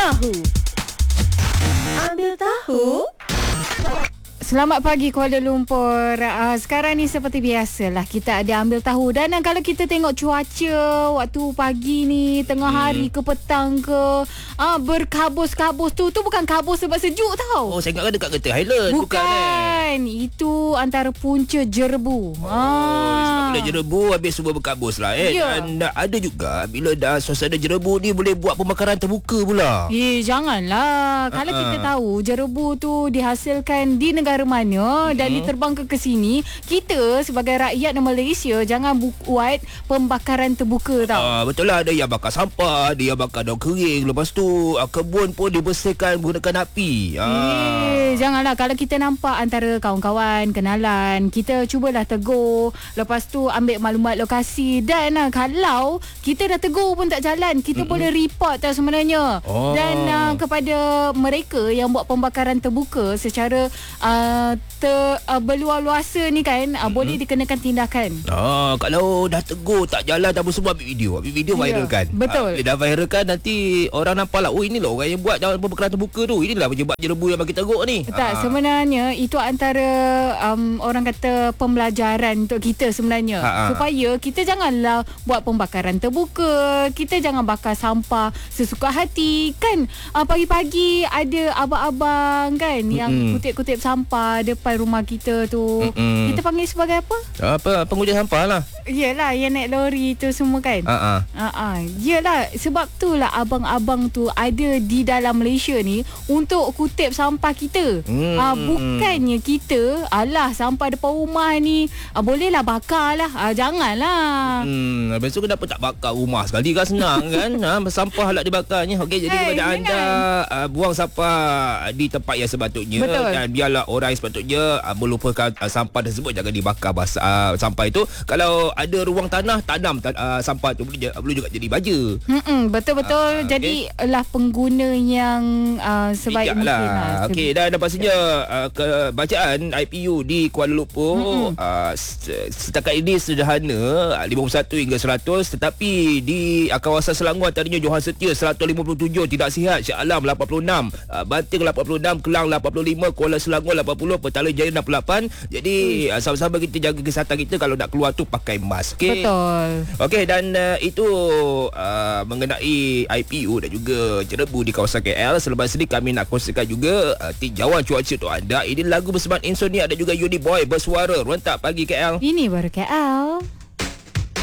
tahu. Ambil tahu. Selamat pagi Kuala Lumpur. Sekarang ni seperti biasalah kita ada ambil tahu. Dan kalau kita tengok cuaca waktu pagi ni, tengah hari ke petang ke, berkabus-kabus tu bukan kabus sebab sejuk tau. Oh, saya ingat dekat Genting Highland. Bukan. Itu antara punca jerebu. Sebab bila jerebu habis semua berkabus lah. Ya. Dan ada juga bila dah suasana jerebu ni boleh buat pembakaran terbuka pula. Janganlah. Kalau kita tahu jerebu tu dihasilkan di negara mana dan diterbangkan ke sini, kita sebagai rakyat Malaysia jangan buat pembakaran terbuka tau. Betul lah, ada yang bakar sampah, ada yang bakar daun kering. Lepas tu kebun pun dibersihkan menggunakan api. Janganlah. Kalau kita nampak antara kawan-kawan, kenalan, kita cubalah tegur. Lepas tu ambil maklumat lokasi. Dan kalau kita dah tegur pun tak jalan, kita boleh report tau sebenarnya. Dan kepada mereka yang buat pembakaran terbuka secara berluar-luasa ni kan, boleh dikenakan tindakan. Kalau dah tegur tak jalan tak semua ambil video viral kan. Betul. Bila dah viral kan, nanti orang nampak lah, oh inilah orang yang buat pembakaran terbuka tu, inilah penyebab jerebu yang bagi teruk ni. Tak, sebenarnya itu antara orang kata pembelajaran untuk kita sebenarnya. Supaya kita janganlah buat pembakaran terbuka, kita jangan bakar sampah sesuka hati kan. Pagi-pagi ada abang-abang kan yang kutip-kutip sampah depan rumah kita tu. Kita panggil sebagai apa? Penguja sampah lah. Yelah, yang naik lori tu semua kan. Yelah, sebab tu lah abang-abang tu ada di dalam Malaysia ni untuk kutip sampah kita. Bukannya kita, alah sampah depan rumah ni bolehlah bakar lah. Janganlah. Lepas tu kenapa tak bakar rumah sekali kan, senang kan. Sampah lah dibakarnya. Okey, jadi kepada anda, buang sampah di tempat yang sepatutnya. Betul. Dan biarlah orang yang sepatutnya melupakan sampah tersebut, jangan dibakar sampah itu. Kalau ada ruang tanah, tanam sampah tu boleh juga jadi baja. Betul-betul. Jadi lah pengguna yang sebaik mungkin lah. Okey, dan pastinya kebacaan IPU di Kuala Lumpur setakat ini sederhana 51 hingga 100, tetapi di kawasan Selangor antaranya Johan Setia 157, Tidak Sihat Shah Alam 86, Banting 86, Kelang 85, Kuala Selangor 80, Petaling Jaya 68. Jadi sama-sama kita jaga kesihatan kita. Kalau nak keluar tu pakai mask. Okay? Betul. Okey, dan itu mengenai IPU dan juga jerebu di kawasan KL. Selepas ini kami nak kongsikan juga tinjauan cuaca untuk anda. Ini lagu bersama Insomnia dan juga Uni Boy bersuara Rentak Pagi KL. Ini baru KL.